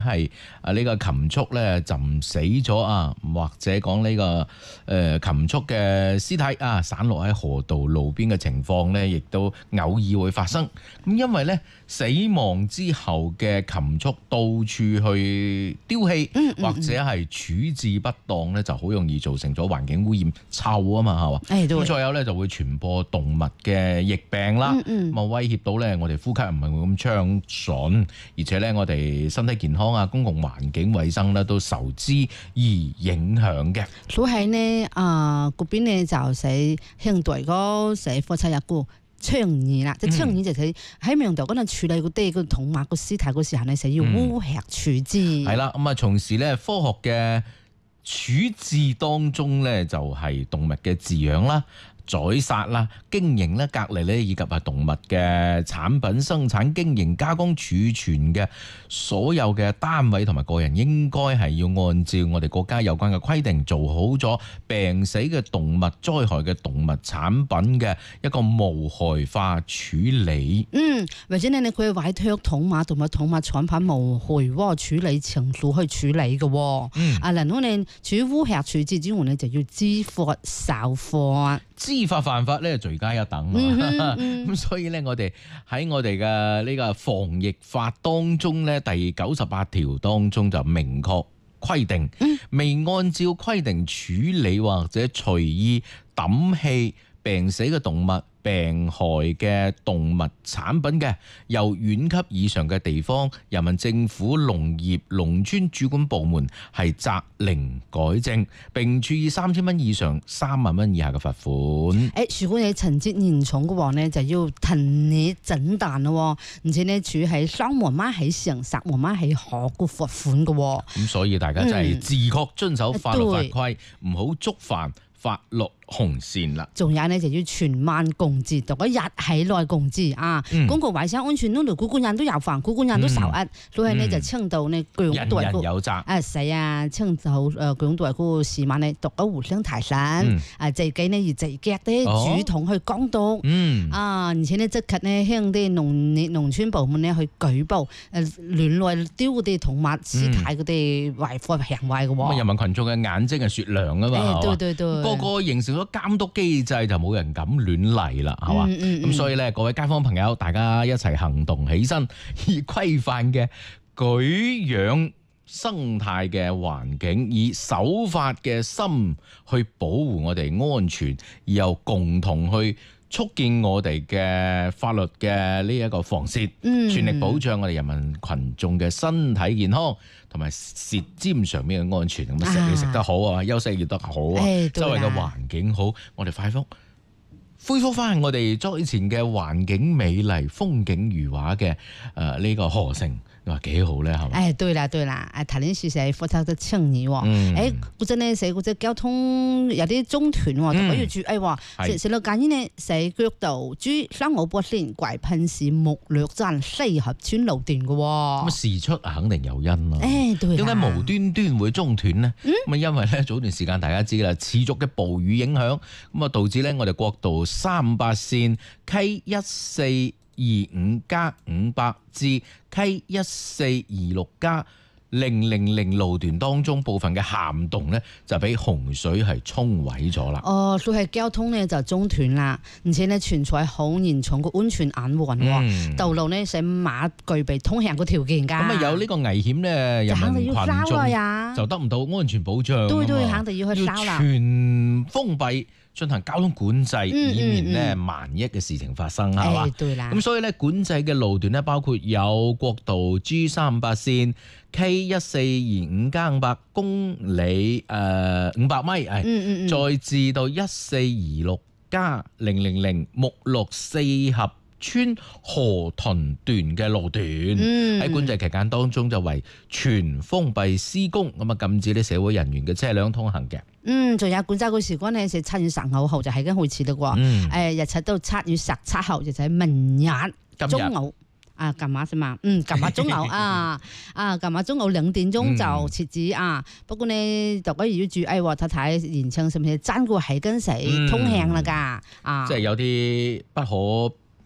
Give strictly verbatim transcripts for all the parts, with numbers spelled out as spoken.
係啊呢個禽畜咧浸死咗啊，或者講呢個誒禽畜嘅屍體啊散落喺河道路邊嘅情況咧，亦都偶爾會發生。咁因為咧死亡之後嘅禽畜到處去丟棄， 嗯嗯嗯或者係處置不當咧，就好容易造成咗環境污染，臭啊嘛係嘛。 誒咁再有咧就會傳播動物嘅疫病啦，咁、 嗯嗯、 啊威脅到咧我哋呼吸唔係會咁暢順，而且咧我哋身體健康啊、公共環境衛生咧都受之而影響嘅。 所以呢，啊嗰邊呢就使向對嗰社科差一股倡議啦，即係倡議就係喺面度嗰度處理嗰啲個動物個屍體嗰時候呢，就要烏吃處置。 係啦、嗯，咁啊從事咧科學嘅處置當中咧，就係動物嘅飼養啦、宰殺啦、經營咧、隔離咧，以及係動物嘅產品生產、經營、加工、儲存嘅所有嘅單位同埋個人，應該係要按照我哋國家有關嘅規定，做好咗病死嘅動物、災害嘅動物產品嘅一個無害化處理。 嗯，或者呢，你可以委託統馬同埋統馬產品無害喎處理程序去處理嘅。嗯，啊，然後呢，處於烏吃處置之後呢，就要知法受法。 知法犯法咧，罪加一等。咁、嗯嗯、所以咧，我哋喺我哋嘅呢個防疫法當中咧，第九十八條當中就明確規定，未按照規定處理或者隨意抌棄病死嘅動物、病害嘅動物產品嘅，由縣級以上嘅地方人民政府農業農村主管部門係責令改正，並處以三千蚊以上三萬蚊以下嘅罰款。 誒，如果你情節嚴重嘅話呢，就要停你整彈咯，而且呢，處喺三萬蚊起成十萬蚊起可個罰款嘅。 咁所以大家真係自覺遵守法律法規，唔好觸犯法律紅線啦。 仲有呢，就要全萬共治，同一日起內共治啊！ 嗯、 公共衛生安全呢度，個個人都有份，個個人都受壓，嗯、所以呢，就倡導呢強人人有責。 啊，係啊，倡導誒強調嗰個市民呢，讀咗互相提醒，嗯、啊自己呢要自覺啲主動去講讀，嗯、啊而且呢即刻呢向啲農業農村部門呢去舉報誒亂來丟嗰啲動物屍體嗰啲違法行為嘅喎。 咁、嗯、人民群眾嘅眼睛係雪亮啊嘛， 誒對對對， 個個形成咗監督機制，就冇人敢亂嚟啦，係嘛？咁、嗯嗯、所以咧，各位街坊朋友，大家一齊行動起身，以規範嘅舉養生態嘅環境，以守法嘅心去保護我哋安全，而又共同去促進我哋嘅法律嘅呢一個防線，嗯、全力保障我哋人民群眾嘅身體健康同埋舌尖上面嘅安全。咁啊，食嘢食得好啊，休息要得好啊，周圍嘅環境好，我哋快復恢復翻我哋災前嘅環境美麗、風景如畫嘅誒呢個河城。你話幾好咧，係嘛？ 誒，對啦，對啦，誒，頭先說係負責嘅倡議喎。 嗯。 誒，嗰陣呢，寫嗰隻交通有啲中斷喎，就可以注意喎。係。寫到簡言呢，寫腳道珠三號波線桂噴市木略站四合村路段嘅喎。 咁事出肯定有因咯。 誒，對啦。 點解無端端會中斷呢？咁啊、嗯，因為咧早段時間大家知啦，持續嘅暴雨影響，咁啊導致咧我哋國道三八線 K 一四二五加五百至 K 一四二六加零零零路段當中部分嘅涵洞咧，就俾洪水係沖毀咗啦。 哦，所以交通咧就中斷啦，而且咧存在好嚴重嘅安全隱患喎。嗯、道路咧使馬具備通行嘅條件㗎。咁啊有呢個危險咧，人民群眾就得唔到安全保障。對對，肯定要去收啦。全封閉進行交通管制，嗯、以免咧萬一嘅事情發生，係嘛？對啦。咁所以咧管制嘅路段咧，包括有國道 G 三八線 K 一四二五加五百公里誒五百米，係、嗯嗯嗯，再至到一四二六加零零零木六四合村河屯段嘅路段，喺、嗯、管制期間當中就為全封閉施工，咁啊禁止啲社會人員嘅車輛通行嘅。嗯，仲有管制嘅時間呢，係七月十九號就係已經開始啦喎。嗯，誒日期到七月十七號，就係明日中午。啊，琴晚先嘛，嗯，琴晚中午啊，啊，琴晚中午兩點鐘就設置啊。嗯、不過呢，大家要注意喎，睇睇現場是唔是真個係跟死通行啦㗎？啊，即係有啲不可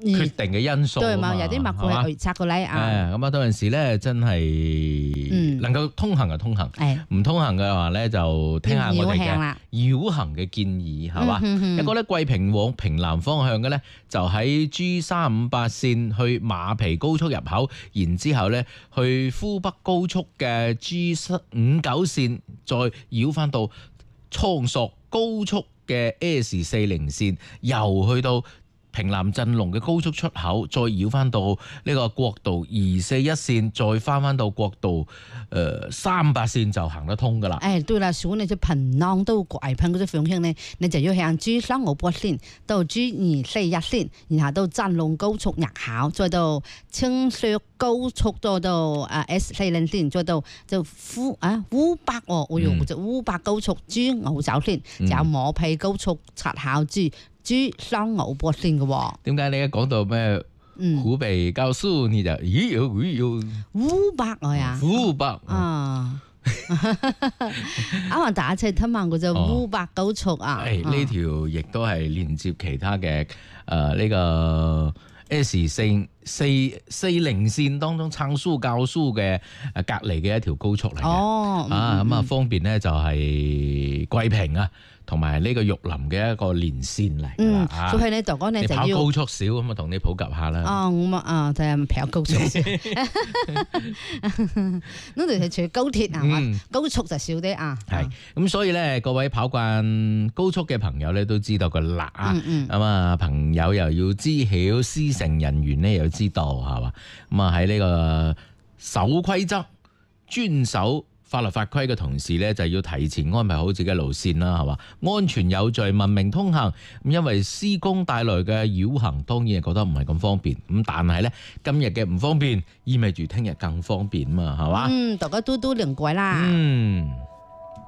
決定嘅因素啊嘛， 有啲物佢係預測嘅咧啊。 咁啊，到陣時咧真係能夠通行就通行，唔通行嘅話咧就聽下我哋嘅繞行嘅建議係嘛。一個咧桂平往平南方向嘅咧，就喺 G 三五八線去馬皮高速入口，然之後咧去呼北高速嘅 G 五九線，再繞翻到蒼索高速嘅 S 四零線，又去到平南鎮龍嘅高速出口，再繞翻到呢個國道二四一線，再翻翻到國道誒三八線就行得通噶啦。 誒，對啦，如果你去平南到桂平嗰啲方向呢，你就要向 G 三五八線到 G 二四一線，然後到鎮龍高速入口，再到青石高速，再到誒 S 四零線，再到就烏啊烏北哦，我用就烏北高速 G 五九線，就有磨皮高速出口至 G 三五八線嘅喎。 點解你一講到咩湖北高速你就咦有咦有烏北我呀？ 湖北啊！啱啱打車聽聞嗰隻烏北高速啊！ 誒呢條亦都係連接其他嘅誒呢個 S 四四四零線當中撐蘇教蘇嘅誒隔離嘅一條高速嚟嘅。哦，啊咁啊方便咧就係桂平啊，同埋呢個玉林嘅一個連線嚟。 嗯，所以咧就講你就要跑高速少咁啊，同你普及下啦。 哦，咁啊啊，就係跑高速少。呢度係除高鐵啊，嗯、高速就少啲啊。 係咁，所以咧各位跑慣高速嘅朋友咧都知道個辣啊。咁、嗯、啊、嗯，朋友又要知曉，司乘人員咧又要知道係嘛。咁啊喺呢個守規則、遵守法律法規嘅同時咧，就要提前安排好自己嘅路線啦，係嘛？安全有序、文明通行。咁因為施工帶來嘅繞行，當然係覺得唔係咁方便。咁但係咧，今日嘅唔方便，意味住聽日更方便嘛，係嘛？ 嗯，大家都都靈鬼啦。 嗯。